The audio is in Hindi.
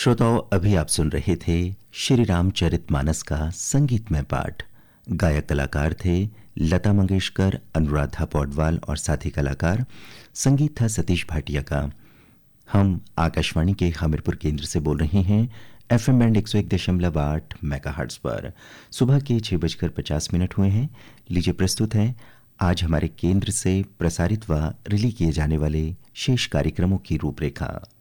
श्रोताओं, अभी आप सुन रहे थे श्री रामचरितमानस का संगीतमय पाठ। गायक कलाकार थे लता मंगेशकर, अनुराधा पौडवाल और साथी कलाकार। संगीत था सतीश भाटिया का। हम आकाशवाणी के हमीरपुर केंद्र से बोल रहे हैं FM बैंड 101.8 मेगाहर्ट्ज पर। सुबह के 6:50 हुए हैं। लीजिए प्रस्तुत है आज हमारे केंद्र से प्रसारित व रिले किए जाने वाले शेष कार्यक्रमों की रूपरेखा।